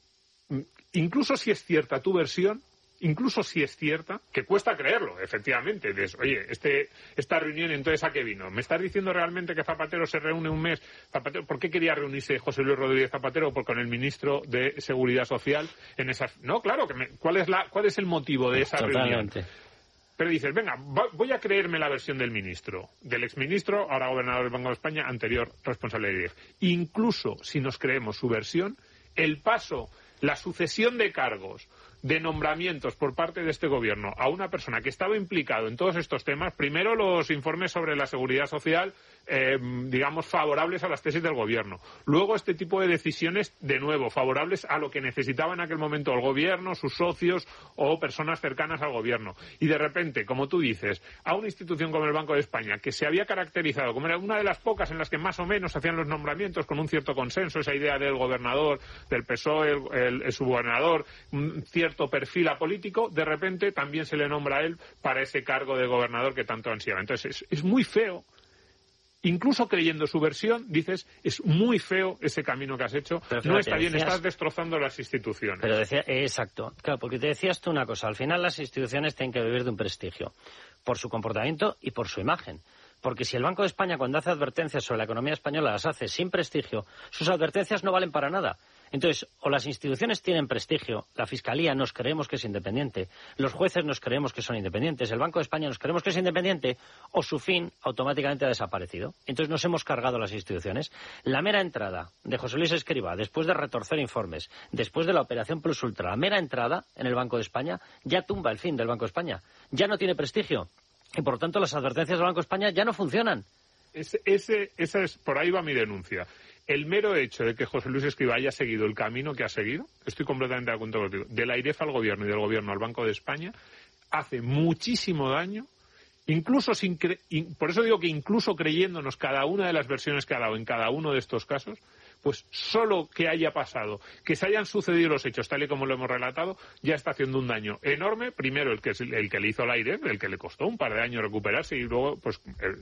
incluso si es cierta tu versión, incluso si es cierta, que cuesta creerlo, efectivamente. De eso, oye, este, esta reunión, entonces, ¿a qué vino? ¿Me estás diciendo realmente que Zapatero se reúne un mes? Zapatero, ¿por qué quería reunirse José Luis Rodríguez Zapatero? Porque con el ministro de Seguridad Social en esas... No, claro, que me... ¿cuál es la, cuál es el motivo de esa Totalmente. reunión? Pero dices, venga, voy a creerme la versión del ministro, del exministro, ahora gobernador del Banco de España, anterior responsable de I R E F. Incluso si nos creemos su versión, el paso, la sucesión de cargos, de nombramientos por parte de este gobierno a una persona que estaba implicado en todos estos temas, primero los informes sobre la seguridad social, eh, digamos, favorables a las tesis del gobierno. Luego este tipo de decisiones, de nuevo, favorables a lo que necesitaba en aquel momento el gobierno, sus socios o personas cercanas al gobierno. Y de repente, como tú dices, a una institución como el Banco de España, que se había caracterizado como era una de las pocas en las que más o menos hacían los nombramientos con un cierto consenso, esa idea del gobernador, del P S O E, el, el, el subgobernador, un cierto perfil apolítico, de repente también se le nombra a él para ese cargo de gobernador que tanto ansiaba. Entonces, es, es muy feo. Incluso creyendo su versión, dices, es muy feo ese camino que has hecho, fíjate, no está bien, decías, estás destrozando las instituciones. Pero decía, eh, exacto, claro, porque te decías tú una cosa, al final las instituciones tienen que vivir de un prestigio, por su comportamiento y por su imagen. Porque si el Banco de España, cuando hace advertencias sobre la economía española, las hace sin prestigio, sus advertencias no valen para nada. Entonces, o las instituciones tienen prestigio, la Fiscalía nos creemos que es independiente, los jueces nos creemos que son independientes, el Banco de España nos creemos que es independiente, o su fin automáticamente ha desaparecido. Entonces nos hemos cargado las instituciones. La mera entrada de José Luis Escrivá, después de retorcer informes, después de la operación Plus Ultra, la mera entrada en el Banco de España ya tumba el fin del Banco de España. Ya no tiene prestigio. Y por lo tanto las advertencias del Banco de España ya no funcionan. Ese, ese, esa es, por ahí va mi denuncia. El mero hecho de que José Luis Escrivá haya seguido el camino que ha seguido, estoy completamente de acuerdo contigo, de la AIREF al gobierno y del gobierno al Banco de España, hace muchísimo daño, incluso sin cre- in, por eso digo que incluso creyéndonos cada una de las versiones que ha dado en cada uno de estos casos, pues solo que haya pasado, que se hayan sucedido los hechos tal y como lo hemos relatado, ya está haciendo un daño enorme. Primero el que el que le hizo la AIREF, el que le costó un par de años recuperarse, y luego pues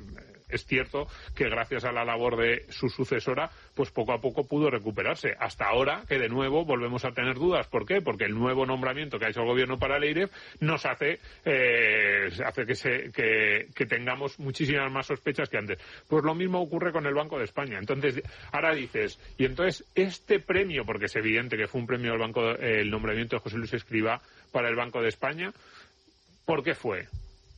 es cierto que gracias a la labor de su sucesora, pues poco a poco pudo recuperarse. Hasta ahora que de nuevo volvemos a tener dudas. ¿Por qué? Porque el nuevo nombramiento que ha hecho el gobierno para la AIREF nos hace eh, hace que, se, que, que tengamos muchísimas más sospechas que antes. Pues lo mismo ocurre con el Banco de España. Entonces, ahora dices, y entonces este premio, porque es evidente que fue un premio del banco, el nombramiento de José Luis Escrivá para el Banco de España, ¿por qué fue?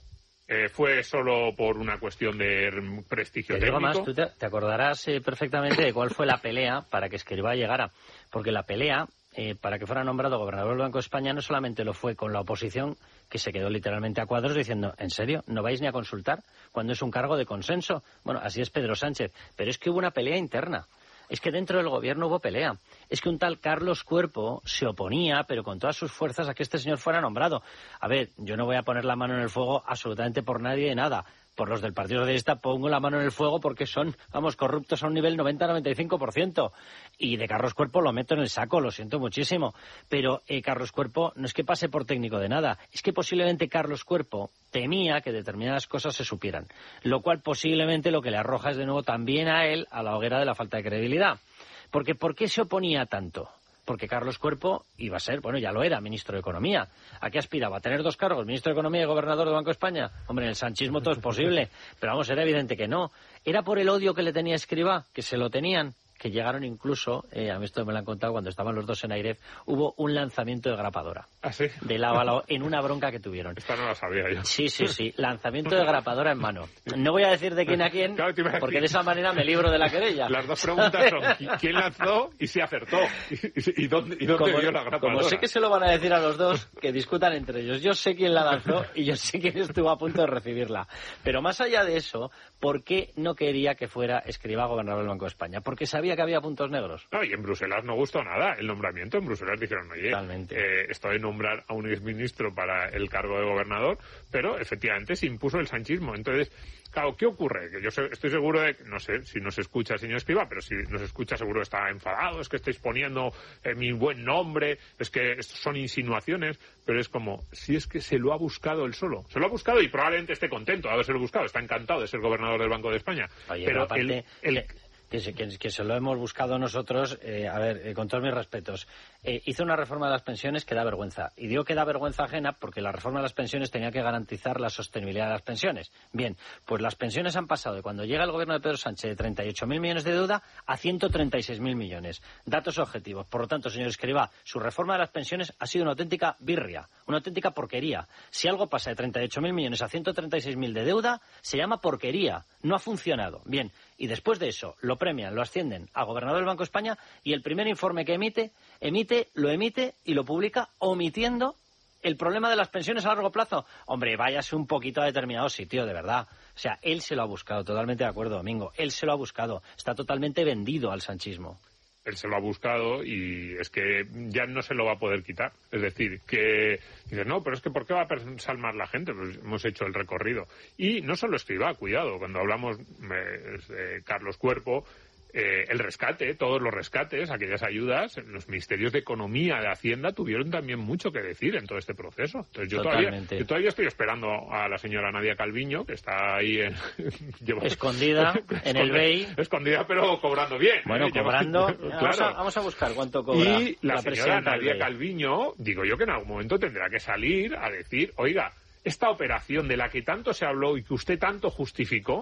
Eh, ¿Fue solo por una cuestión de prestigio te digo técnico? Más, tú te, te acordarás eh, perfectamente de cuál fue la pelea para que Escrivá llegara, porque la pelea eh, para que fuera nombrado gobernador del Banco de España no solamente lo fue con la oposición, que se quedó literalmente a cuadros diciendo, ¿en serio? ¿No vais ni a consultar? Cuando es un cargo de consenso. Bueno, así es Pedro Sánchez, pero es que hubo una pelea interna. Es que dentro del gobierno hubo pelea. Es que un tal Carlos Cuerpo se oponía, pero con todas sus fuerzas, a que este señor fuera nombrado. A ver, yo no voy a poner la mano en el fuego absolutamente por nadie y nada. Por los del Partido Socialista pongo la mano en el fuego porque son, vamos, corruptos a un nivel noventa a noventa y cinco por ciento. Y de Carlos Cuerpo lo meto en el saco, lo siento muchísimo. Pero eh, Carlos Cuerpo no es que pase por técnico de nada. Es que posiblemente Carlos Cuerpo temía que determinadas cosas se supieran. Lo cual posiblemente lo que le arroja es de nuevo también a él a la hoguera de la falta de credibilidad. Porque ¿por qué se oponía tanto? Porque Carlos Cuerpo iba a ser, bueno, ya lo era, ministro de Economía. ¿A qué aspiraba? ¿A tener dos cargos, ministro de Economía y gobernador del Banco de España? Hombre, en el sanchismo todo es posible, pero vamos, era evidente que no. Era por el odio que le tenía Escrivá, que se lo tenían, que llegaron incluso, eh, a mí esto me lo han contado cuando estaban los dos en AIREF, hubo un lanzamiento de grapadora. ¿Ah, sí? De lado a lado, en una bronca que tuvieron. Esta no la sabía yo. Sí, sí, sí, lanzamiento de grapadora en mano. No voy a decir de quién a quién, claro, porque de esa manera me libro de la querella. Las dos preguntas son, ¿quién lanzó y si acertó? ¿Y, y dónde, y dónde como, dio la grapadora? Como sé que se lo van a decir a los dos, que discutan entre ellos. Yo sé quién la lanzó y yo sé quién estuvo a punto de recibirla. Pero más allá de eso, ¿por qué no quería que fuera Escrivá gobernador del Banco de España? Porque sabía sabía que había puntos negros. No, y en Bruselas no gustó nada el nombramiento. En Bruselas dijeron, oye, eh, esto de nombrar a un exministro para el cargo de gobernador, pero efectivamente se impuso el sanchismo. Entonces, claro, ¿qué ocurre? Que yo sé, estoy seguro de, no sé si nos escucha el señor Escrivá, pero si nos escucha seguro está enfadado, es que estáis poniendo eh, mi buen nombre, es que esto son insinuaciones, pero es como, si es que se lo ha buscado él solo. Se lo ha buscado y probablemente esté contento de habérselo buscado, está encantado de ser gobernador del Banco de España. Oye, pero aparte, el, el... Que, que, que, que se lo hemos buscado nosotros, eh, a ver, eh, con todos mis respetos, eh, hizo una reforma de las pensiones que da vergüenza. Y digo que da vergüenza ajena porque la reforma de las pensiones tenía que garantizar la sostenibilidad de las pensiones. Bien, pues las pensiones han pasado de cuando llega el gobierno de Pedro Sánchez de treinta y ocho mil millones de deuda a ciento treinta y seis mil millones. Datos objetivos. Por lo tanto, señor Escrivá, su reforma de las pensiones ha sido una auténtica birria, una auténtica porquería. Si algo pasa de treinta y ocho mil millones a ciento treinta y seis mil de deuda, se llama porquería. No ha funcionado. Bien, y después de eso lo premian, lo ascienden a gobernador del Banco de España y el primer informe que emite, emite, lo emite y lo publica omitiendo el problema de las pensiones a largo plazo. Hombre, váyase un poquito a determinado sitio, de verdad. O sea, él se lo ha buscado, totalmente de acuerdo, Domingo. Él se lo ha buscado. Está totalmente vendido al sanchismo. Él se lo ha buscado y es que ya no se lo va a poder quitar. Es decir, que dices, no, pero es que ¿por qué va a pensar más la gente? Pues hemos hecho el recorrido. Y no solo Escrivá, cuidado, cuando hablamos de Carlos Cuerpo, eh, el rescate, todos los rescates, aquellas ayudas, los ministerios de Economía, de Hacienda, tuvieron también mucho que decir en todo este proceso. Entonces yo todavía, yo todavía estoy esperando a la señora Nadia Calviño, que está ahí en, lleva, escondida en el B E I. Escondida, pero cobrando bien. Bueno, ¿eh? cobrando. Lleva, vamos, claro. a, vamos a buscar cuánto cobra. Y la, la señora Nadia Calviño, digo yo que en algún momento tendrá que salir a decir, oiga, esta operación de la que tanto se habló y que usted tanto justificó,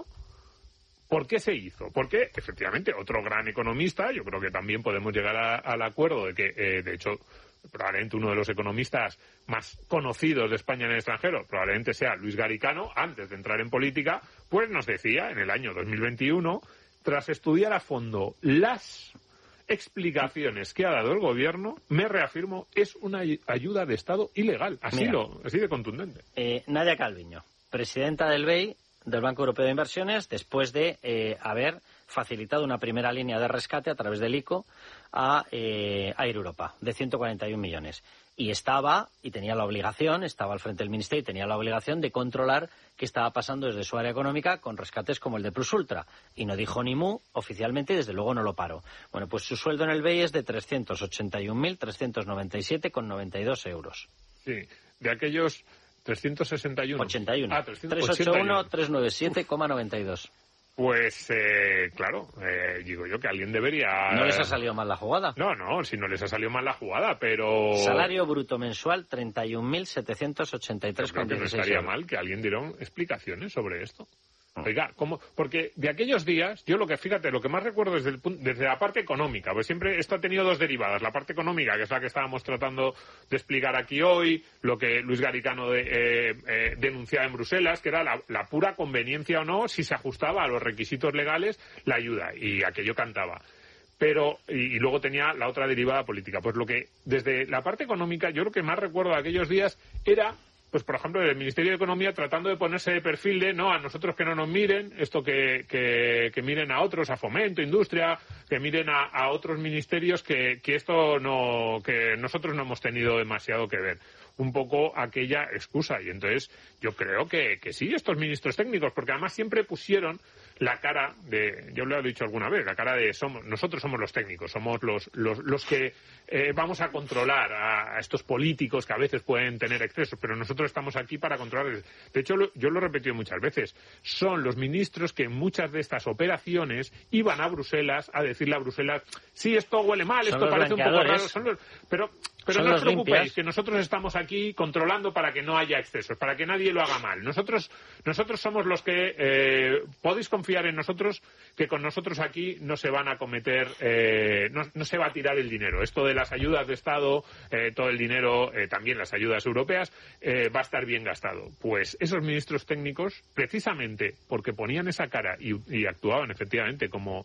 ¿por qué se hizo? Porque, efectivamente, otro gran economista, yo creo que también podemos llegar a, al acuerdo de que, eh, de hecho, probablemente uno de los economistas más conocidos de España en el extranjero, probablemente sea Luis Garicano, antes de entrar en política, pues nos decía, en el año dos mil veintiuno, tras estudiar a fondo las explicaciones que ha dado el gobierno, me reafirmo, es una ayuda de Estado ilegal. Así, Mira, lo, así de contundente. Eh, Nadia Calviño, presidenta del B E I, del Banco Europeo de Inversiones, después de eh, haber facilitado una primera línea de rescate a través del I C O a eh, Air Europa, de ciento cuarenta y un millones. Y estaba, y tenía la obligación, estaba al frente del Ministerio y tenía la obligación de controlar qué estaba pasando desde su área económica con rescates como el de Plus Ultra. Y no dijo ni mu, oficialmente, y desde luego no lo paró. Bueno, pues su sueldo en el B E I es de trescientos ochenta y un mil trescientos noventa y siete con noventa y dos euros. Sí, de aquellos trescientos sesenta y uno. ochenta y uno. Ah, trescientos ochenta y uno, trescientos noventa y siete con noventa y dos. Pues, eh, claro, eh, digo yo que alguien debería... ¿No les ha salido mal la jugada? No, no, si no les ha salido mal la jugada, pero... Salario bruto mensual, treinta y un mil setecientos ochenta y tres con dieciséis. No estaría mal que alguien diera explicaciones sobre esto. Oiga, ¿cómo? Porque de aquellos días, yo lo que, fíjate, lo que más recuerdo desde, el, desde la parte económica, pues siempre esto ha tenido dos derivadas. La parte económica, que es la que estábamos tratando de explicar aquí hoy, lo que Luis Garicano de, eh, eh, denunciaba en Bruselas, que era la, la pura conveniencia o no, si se ajustaba a los requisitos legales, la ayuda, y aquello cantaba. Pero, y, y luego tenía la otra derivada política. Pues lo que, desde la parte económica, yo lo que más recuerdo de aquellos días era... Pues, por ejemplo, el Ministerio de Economía tratando de ponerse de perfil de, no, a nosotros que no nos miren, esto que, que, que miren a otros, a Fomento, Industria, que miren a, a otros ministerios que, que esto no, que nosotros no hemos tenido demasiado que ver. Un poco aquella excusa. Y entonces yo creo que, que sí, estos ministros técnicos, porque además siempre pusieron la cara de, yo lo he dicho alguna vez, la cara de somos, nosotros somos los técnicos, somos los, los, los que eh, vamos a controlar a, a estos políticos que a veces pueden tener excesos, pero nosotros estamos aquí para controlar. De hecho, lo, yo lo he repetido muchas veces, son los ministros que en muchas de estas operaciones iban a Bruselas a decirle a Bruselas, sí, esto huele mal, son esto parece un poco raro, son los, pero... Pero Son no os preocupéis, limpias. que nosotros estamos aquí controlando para que no haya excesos, para que nadie lo haga mal. Nosotros nosotros somos los que eh, podéis confiar en nosotros, que con nosotros aquí no se van a cometer, eh, no, no se va a tirar el dinero. Esto de las ayudas de Estado, eh, todo el dinero, eh, también las ayudas europeas, eh, va a estar bien gastado. Pues esos ministros técnicos, precisamente porque ponían esa cara y, y actuaban efectivamente como...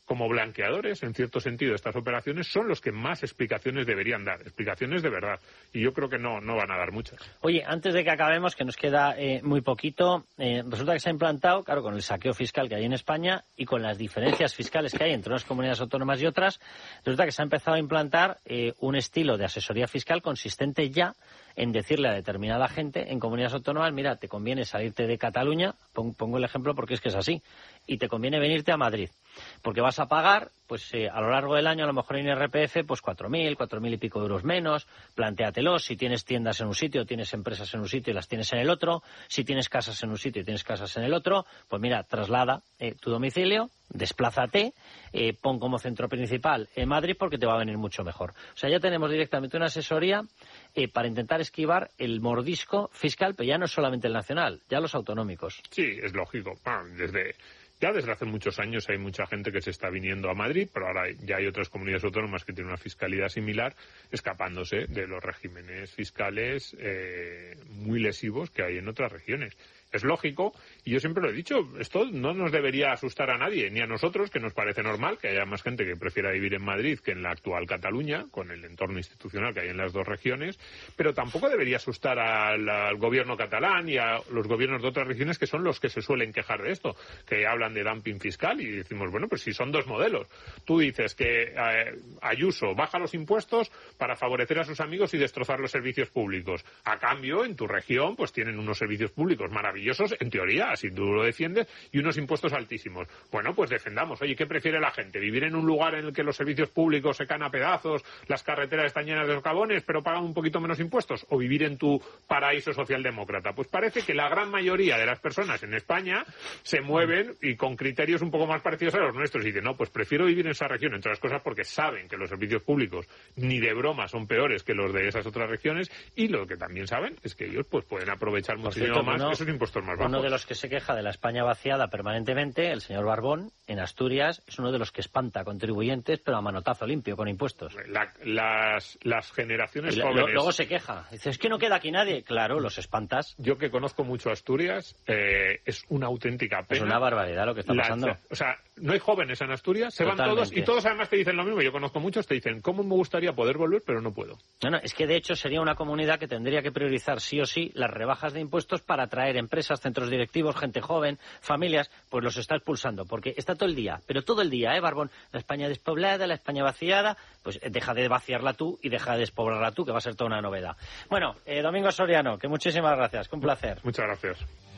como blanqueadores, en cierto sentido, de estas operaciones, son los que más explicaciones deberían dar, explicaciones de verdad. Y yo creo que no, no van a dar muchas. Oye, antes de que acabemos, que nos queda eh, muy poquito, eh, resulta que se ha implantado, claro, con el saqueo fiscal que hay en España y con las diferencias fiscales que hay entre unas comunidades autónomas y otras, resulta que se ha empezado a implantar eh, un estilo de asesoría fiscal consistente ya en decirle a determinada gente en comunidades autónomas, mira, te conviene salirte de Cataluña, pongo el ejemplo porque es que es así, y te conviene venirte a Madrid, porque vas a pagar, pues eh, a lo largo del año a lo mejor en I R P F, pues cuatro mil, cuatro mil y pico euros menos, plantéatelo, si tienes tiendas en un sitio, tienes empresas en un sitio y las tienes en el otro, si tienes casas en un sitio y tienes casas en el otro, pues mira, traslada eh, tu domicilio, desplázate, eh, pon como centro principal en Madrid porque te va a venir mucho mejor. O sea, ya tenemos directamente una asesoría eh, para intentar esquivar el mordisco fiscal, pero ya no es solamente el nacional, ya los autonómicos. Sí, es lógico. Ah, desde Ya desde hace muchos años hay mucha gente que se está viniendo a Madrid, pero ahora ya hay otras comunidades autónomas que tienen una fiscalidad similar, escapándose de los regímenes fiscales eh, muy lesivos que hay en otras regiones. Es lógico, y yo siempre lo he dicho, esto no nos debería asustar a nadie, ni a nosotros, que nos parece normal que haya más gente que prefiera vivir en Madrid que en la actual Cataluña, con el entorno institucional que hay en las dos regiones, pero tampoco debería asustar al, al gobierno catalán y a los gobiernos de otras regiones, que son los que se suelen quejar de esto, que hablan de dumping fiscal, y decimos, bueno, pues si son dos modelos. Tú dices que eh, Ayuso baja los impuestos para favorecer a sus amigos y destrozar los servicios públicos. A cambio, en tu región, pues tienen unos servicios públicos maravillosos, en teoría, así tú lo defiendes, y unos impuestos altísimos. Bueno, pues defendamos. Oye, ¿qué prefiere la gente? ¿Vivir en un lugar en el que los servicios públicos se caen a pedazos, las carreteras están llenas de socavones, pero pagan un poquito menos impuestos? ¿O vivir en tu paraíso socialdemócrata? Pues parece que la gran mayoría de las personas en España se mueven y con criterios un poco más parecidos a los nuestros, y dicen, no, pues prefiero vivir en esa región, entre las cosas porque saben que los servicios públicos ni de broma son peores que los de esas otras regiones, y lo que también saben es que ellos pues pueden aprovechar muchísimo cierto, más uno, esos impuestos más bajos. Uno de los que se queja de la España vaciada permanentemente, el señor Barbón, en Asturias, es uno de los que espanta contribuyentes, pero a manotazo limpio, con impuestos. La, las, las generaciones y lo, jóvenes... Luego se queja. Dice, es que no queda aquí nadie. Claro, los espantas. Yo que conozco mucho Asturias, eh, es una auténtica pena. Es una barbaridad lo que está pasando. La, o sea, no hay jóvenes en Asturias, se Totalmente. van todos, y todos además te dicen lo mismo. Yo conozco muchos, te dicen, ¿cómo me gustaría poder volver, pero no puedo? No, no, es que de hecho sería una comunidad que tendría que priorizar sí o sí las rebajas de impuestos para atraer empresas, centros directivos, gente joven, familias, pues los está expulsando, porque está todo el día, pero todo el día, ¿eh, Barbón? La España despoblada, la España vaciada, pues deja de vaciarla tú y deja de despoblarla tú, que va a ser toda una novedad. Bueno, eh, Domingo Soriano, que muchísimas gracias, que un placer. Muchas gracias.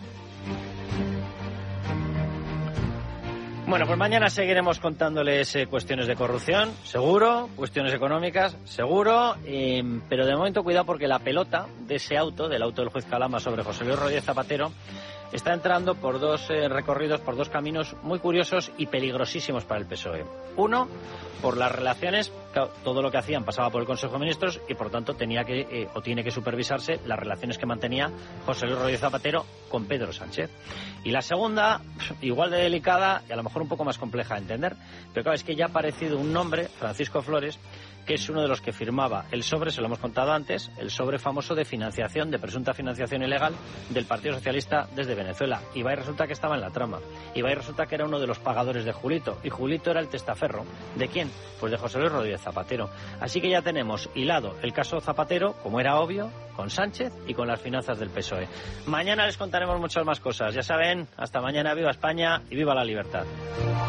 Bueno, pues mañana seguiremos contándoles eh, cuestiones de corrupción, seguro, cuestiones económicas, seguro, eh, pero de momento cuidado porque la pelota de ese auto, del auto del juez Calama sobre José Luis Rodríguez Zapatero, está entrando por dos eh, recorridos, por dos caminos muy curiosos y peligrosísimos para el P S O E. Uno, por las relaciones, claro, todo lo que hacían pasaba por el Consejo de Ministros y por tanto tenía que eh, o tiene que supervisarse las relaciones que mantenía José Luis Rodríguez Zapatero con Pedro Sánchez. Y la segunda, igual de delicada y a lo mejor un poco más compleja de entender, pero claro, es que ya ha aparecido un nombre, Francisco Flores, que es uno de los que firmaba el sobre, se lo hemos contado antes, el sobre famoso de financiación, de presunta financiación ilegal del Partido Socialista desde Venezuela. Y va y resulta que estaba en la trama. Y va y resulta que era uno de los pagadores de Julito. Y Julito era el testaferro. ¿De quién? Pues de José Luis Rodríguez Zapatero. Así que ya tenemos hilado el caso Zapatero, como era obvio, con Sánchez y con las finanzas del P S O E. Mañana les contaremos muchas más cosas. Ya saben, hasta mañana, viva España y viva la libertad.